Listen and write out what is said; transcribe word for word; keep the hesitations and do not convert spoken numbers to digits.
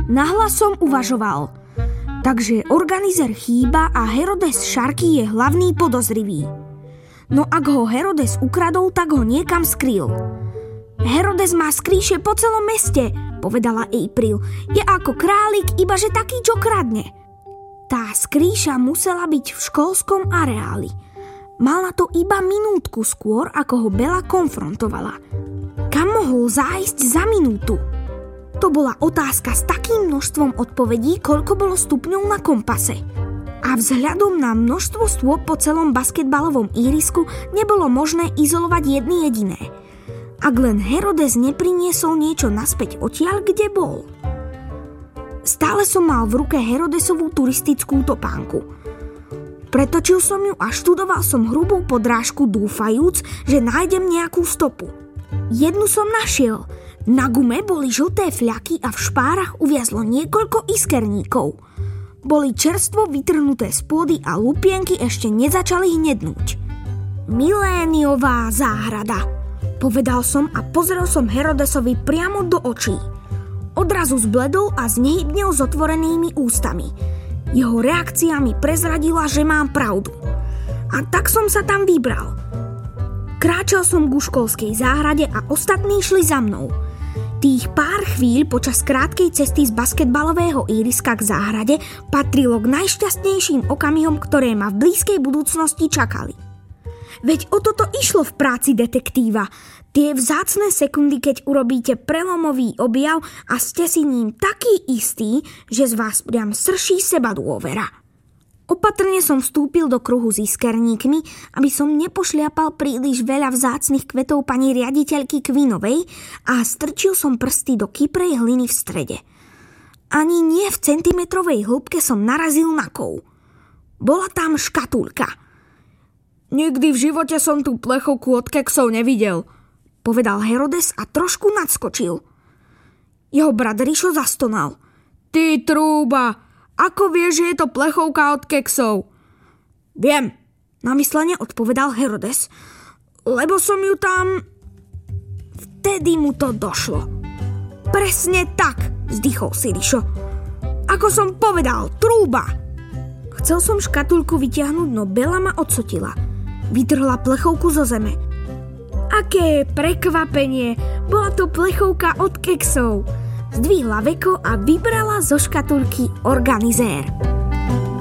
Nahlas som uvažoval. Takže organizer chýba a Herodes Šarky je hlavný podozrivý. No ak ho Herodes ukradol, tak ho niekam skrýl. Herodes má skrýše po celom meste, povedala April. Je ako králik, ibaže taký, čo kradne. Tá skrýša musela byť v školskom areáli. Mal na to iba minútku skôr, ako ho Bella konfrontovala. Kam mohol zájsť za minútu? To bola otázka s takým množstvom odpovedí, koľko bolo stupňov na kompase. A vzhľadom na množstvo stôp po celom basketbalovom ihrisku nebolo možné izolovať jedny jediné. Ak len Herodes nepriniesol niečo naspäť odtiaľ, kde bol. Stále som mal v ruke Herodesovú turistickú topánku. Pretočil som ju a študoval som hrubú podrážku, dúfajúc, že nájdem nejakú stopu. Jednu som našiel. Na gume boli žlté fľaky a v špárach uviazlo niekoľko iskerníkov. Boli čerstvo vytrhnuté z pôdy a lupienky ešte nezačali hnednúť. Miléniová záhrada, povedal som a pozrel som Herodesovi priamo do očí. Odrazu zbledol a znehybnil s otvorenými ústami. Jeho reakcia mi prezradila, že mám pravdu. A tak som sa tam vybral. Kráčal som ku školskej záhrade a ostatní šli za mnou. Tých pár chvíľ počas krátkej cesty z basketbalového ihriska k záhrade patrilo k najšťastnejším okamihom, ktoré ma v blízkej budúcnosti čakali. Veď o toto išlo v práci detektíva. Tie vzácne sekundy, keď urobíte prelomový objav a ste si ním taký istý, že z vás priam srší seba dôvera. Opatrne som vstúpil do kruhu s iskerníkmi, aby som nepošliapal príliš veľa vzácnych kvetov pani riaditeľky Quinovej a strčil som prsty do kyprej hliny v strede. Ani nie v centimetrovej hĺbke som narazil na kov. Bola tam škatulka. Nikdy v živote som tú plechovku od keksov nevidel, povedal Herodes a trošku nadskočil. Jeho brat Rišo zastonal. Ty trúba! Ako vieš, že je to plechovka od keksov? Viem, namyslene odpovedal Herodes, lebo som ju tam... Vtedy mu to došlo. Presne tak, vzdychol si Rišo. Ako som povedal, trúba. Chcel som škatulku vyťahnuť, no Bella ma odsotila. Vytrhla plechovku zo zeme. Aké prekvapenie, bola to plechovka od keksov. Zdvihla veko a vybrala zo škatulky organizér.